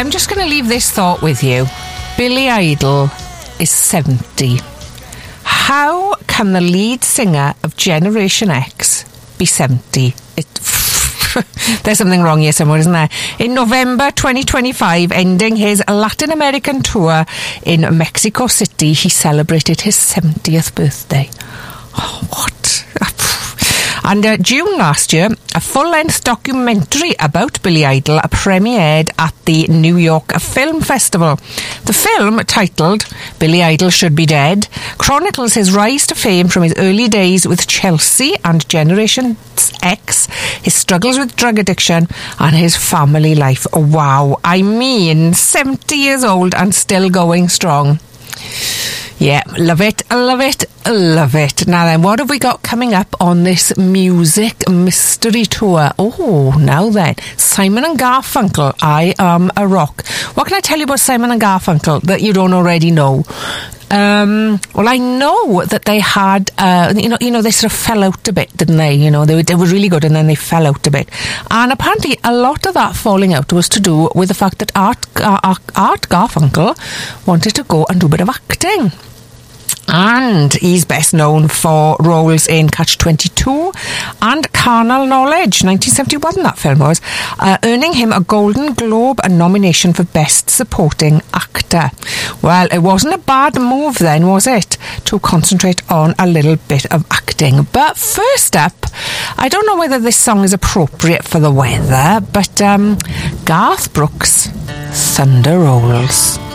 I'm just going to leave this thought with you. Billy Idol is 70. How can the lead singer of Generation X be 70? There's something wrong here somewhere, isn't there? In November 2025, ending his Latin American tour in Mexico City, he celebrated his 70th birthday. Oh, what? And June last year, a full-length documentary about Billy Idol premiered at the New York Film Festival. The film, titled Billy Idol Should Be Dead, chronicles his rise to fame from his early days with Chelsea and Generation X, his struggles with drug addiction, and his family life. Wow, I mean, 70 years old and still going strong. Yeah, love it, love it, love it. Now then, what have we got coming up on this music mystery tour? Oh, now then, Simon and Garfunkel, I Am a Rock. What can I tell you about Simon and Garfunkel that you don't already know? Well, I know that they had, they sort of fell out a bit, didn't they? You know, they were really good and then they fell out a bit. And apparently a lot of that falling out was to do with the fact that Art Garfunkel wanted to go and do a bit of acting. And he's best known for roles in Catch-22 and Carnal Knowledge, 1971 that film was, earning him a Golden Globe nomination for Best Supporting Actor. Well, it wasn't a bad move then, was it, to concentrate on a little bit of acting. But first up, I don't know whether this song is appropriate for the weather, but Garth Brooks, Thunder Rolls.